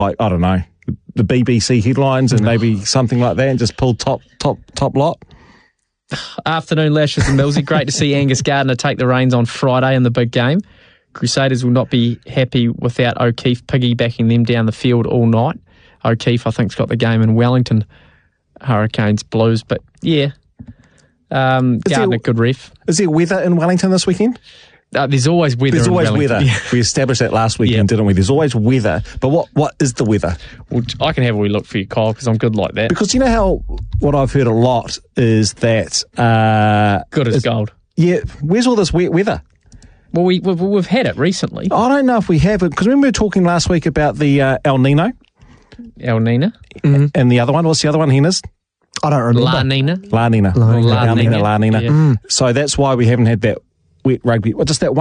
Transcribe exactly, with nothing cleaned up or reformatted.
like, I don't know, the B B C headlines and maybe something like that and just pull top, top, top lot? Afternoon, Lashes and Millsy. Great to see Angus Gardner take the reins on Friday in the big game. Crusaders will not be happy without O'Keefe piggybacking them down the field all night. O'Keefe, I think, has got the game in Wellington, Hurricanes Blues. But, yeah, um, Gardner, there, good ref. Is there weather in Wellington this weekend? Uh, there's always weather There's in always Wellington. weather. Yeah. We established that last weekend, yeah. didn't we? There's always weather. But what, what is the weather? Well, I can have a wee look for you, Kyle, because I'm good like that. Because you know how what I've heard a lot is that... Uh, good as is, gold. Yeah. Where's all this wet weather? Well, we, we've, we've had it recently. I don't know if we have it. Because remember we were talking last week about the uh, El Nino? El Nino. Mm-hmm. And the other one, what's the other one, Hennes? I don't remember. La Nina. La Nina. La El Nino, Nina. La Nina. Yeah. Mm. So that's why we haven't had that wet rugby. Well, just that one.